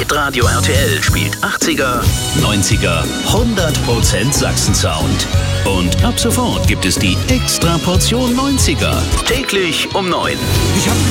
Hitradio RTL spielt 80er, 90er, 100% Sachsen-Sound. Und ab sofort gibt es die Extra-Portion 90er. Täglich um 9. Ich hab